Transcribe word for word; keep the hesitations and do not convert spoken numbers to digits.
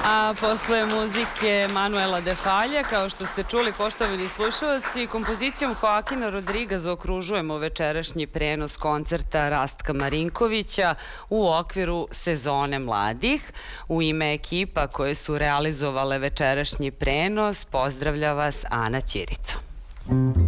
A posle muzike Manuela de Falja, kao što ste čuli, poštovani slušalci, kompozicijom Joakina Rodriga zaokružujemo večerašnji prenos koncerta Rastka Marinkovića u okviru sezone mladih. U ime ekipa koje su realizovale večerašnji prenos, pozdravlja vas Ana Ćirica.